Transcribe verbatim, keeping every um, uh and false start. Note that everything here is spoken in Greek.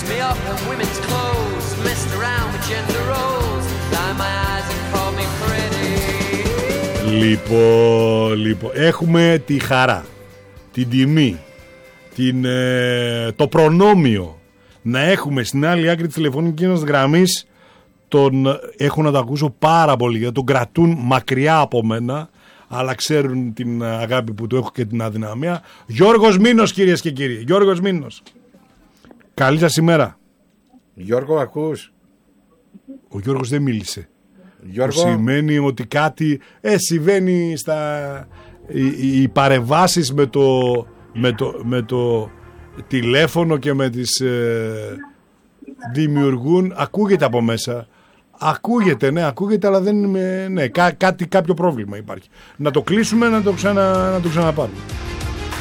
me up in women's clothes, messed around with gender roles, blind my eyes and call me pretty. Λοιπόν, λοιπόν, έχουμε τη χαρά, την τιμή, την, ε, το προνόμιο να έχουμε στην άλλη άκρη της τηλεφωνικής γραμμής τον, έχω να το ακούσω πάρα πολύ γιατί τον κρατούν μακριά από μένα, αλλά ξέρουν την αγάπη που του έχω και την αδυναμία. Γιώργος Μήνος, κυρίες και κύριοι. Γιώργος Μήνος. Καλή σας ημέρα. Γιώργο, ακούς? Ο Γιώργος δεν μίλησε. Γιώργο. Που σημαίνει ότι κάτι ε, συμβαίνει στα... Οι, οι παρεμβάσεις με το, με, το, με το τηλέφωνο και με τις... Ε, δημιουργούν... Ακούγεται από μέσα. Ακούγεται, ναι, ακούγεται, αλλά δεν είναι... Ναι, κά, κάτι, κάποιο πρόβλημα υπάρχει. Να το κλείσουμε, να το, ξανα, να το ξαναπάρουμε.